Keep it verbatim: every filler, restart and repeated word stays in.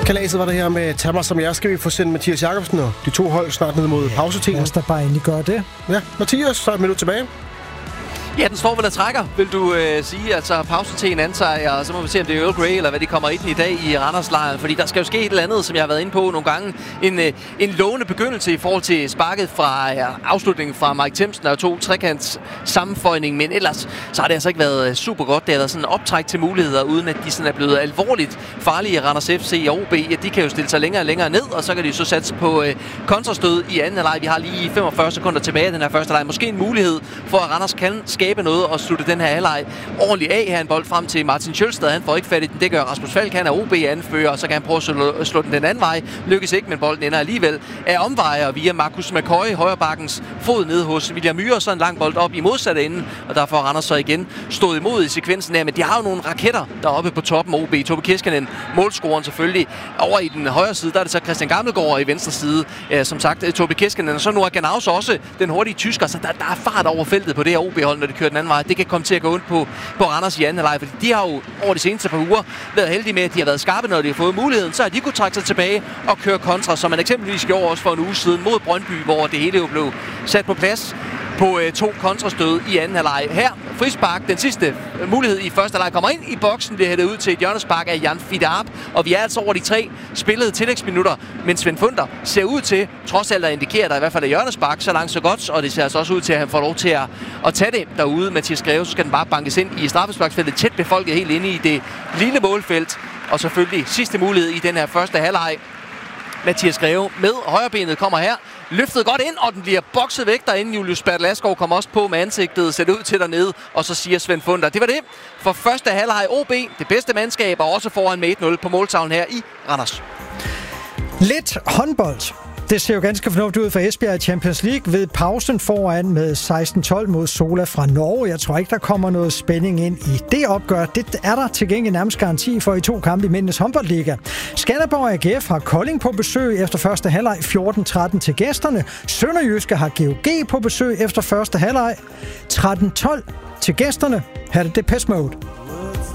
Kalaset var det her med Tammer som jeg. Skal vi få sendt Mathias Jakobsen og de to hold snart ned mod pausetiden? Lad os da bare endelig gøre det. Ja, Mathias, så er et minut tilbage. Ja, den står vel og trækker, vil du øh, sige. Altså pausetiden antager, og så må vi se, om det er Earl Grey, eller hvad de kommer ind i dag i Randerslejren. Fordi der skal jo ske et eller andet, som jeg har været inde på nogle gange. En, øh, en lovende begyndelse i forhold til sparket fra ja, afslutningen fra Mike Timsen og to trekants sammenføjning. Men ellers så har det altså ikke været super godt. Det har været sådan en optræk til muligheder, uden at de sådan er blevet alvorligt farlige. Randers F C og O B, ja, de kan jo stille sig længere og længere ned, og så kan de så satse på øh, kontrastød i anden halvleg. Vi har lige femogfyrre sekunder tilbage i den her første halvleg. Måske en mulighed for, at Randers kan skabe noget og slutte den her halvleg ordentligt af. Her en bold frem til Martin Schølstad. Han får ikke fat i den. Det gør Rasmus Falk. Han er O B-anfører, og så kan han prøve at slå, slå den den anden vej. Lykkes ikke, men bolden ender alligevel af omveje, og via Markus McCoy, højrebakkens fod nede hos William Myhre, så en lang bold op i modsatte ende, og der får Randers så igen stået imod i sekvensen her, men de har jo nogle raketter deroppe på toppen. O B, Tobi Keskanen, målscoren selvfølgelig. Over i den højre side, der er det så Christian Gammelgaard i venstre side. Ja, som sagt, Tobi Keskanen, og så nu er Ganaus også den hurtige tysker, så der, der er fart over feltet på det her O B-hold, når de kører den anden vej. Det kan komme til at gå ondt på, på Randers i anden halvleg, fordi de har jo over de seneste par uger været heldige med, at de har været skarpe, når de har fået muligheden. Så har de kunne trække sig tilbage og køre kontra, som man eksempelvis gjorde også for en uge siden mod Brøndby, hvor det hele jo blev sat på plads på øh, to kontrastød i anden halvleg. Her frispark, den sidste mulighed i første halvleg, kommer ind i boksen, bliver hættet ud til et hjørnespark af Jan Fidarp, og vi er altså over de tre spillede tillægsminutter, men Svend Funder ser ud til, trods alt at indikere, der i hvert fald er hjørnespark, så langt så godt, og det ser altså også ud til, at han får lov til at, at tage det derude. Mathias Greve, så skal den bare bankes ind i straffesparksfeltet, tæt befolket helt inde i det lille målfelt, og selvfølgelig sidste mulighed i den her første halvleg. Mathias Greve med højrebenet kommer her, løftet godt ind, og den bliver bokset væk derinde. Julius Bertel Asgaard kommer også på med ansigtet, sætter ud til dernede, og så siger Svend Funder, det var det for første halvleg. O B, det bedste mandskab, og også foran med et nul på måltavlen her i Randers. Lidt håndbold. Det ser jo ganske fornuftigt ud for Esbjerg i Champions League ved pausen foran med seksten tolv mod Sola fra Norge. Jeg tror ikke, der kommer noget spænding ind i det opgør. Det er der til gengæld nærmest garanti for i to kampe i Mændenes håndboldliga. Skanderborg A G F har Kolding på besøg efter første halvleg fjorten tretten til gæsterne. Sønderjyske har G O G på besøg efter første halvleg tretten tolv til gæsterne. Her er det Depeche Mode.